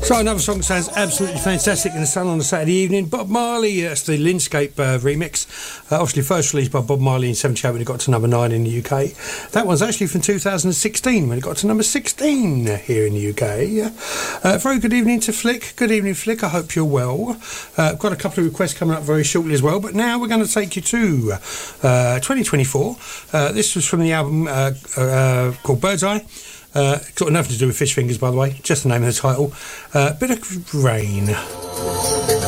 So another song sounds absolutely fantastic in the sun on a Saturday evening. Bob Marley, that's the Lindscape remix. Obviously first released by Bob Marley in 78 when it got to number 9 in the UK. That one's actually from 2016 when it got to number 16 here in the UK. Very good evening to Flick. Good evening, Flick. I hope you're well. I've got a couple of requests coming up very shortly as well. But now we're going to take you to 2024. This was from the album called Bird's Eye. Got nothing to do with fish fingers, by the way, just the name of the title. Bit of rain.